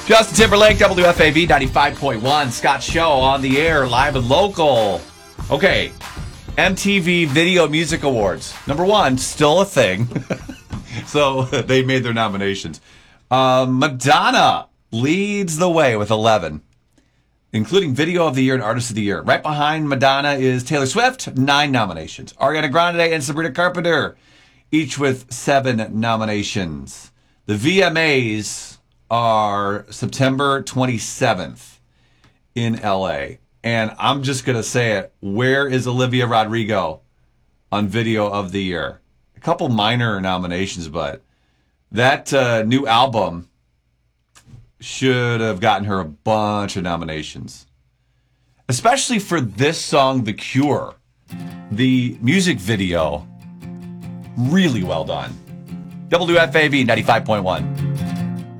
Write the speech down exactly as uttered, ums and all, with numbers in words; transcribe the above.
Justin Timberlake, W F A V ninety-five point one. Scott Show on the air, live and local. Okay, M T V Video Music Awards. Number one, still a thing. So they made their nominations. Uh, Madonna leads the way with eleven, including Video of the Year and Artist of the Year. Right behind Madonna is Taylor Swift, nine nominations. Ariana Grande and Sabrina Carpenter, each with seven nominations. The V M As are September twenty-seventh in L A. And I'm just going to say it. Where is Olivia Rodrigo on Video of the Year? A couple minor nominations, but that uh, new album should have gotten her a bunch of nominations. Especially for this song, The Cure. The music video, really well done. W F A V ninety-five point one.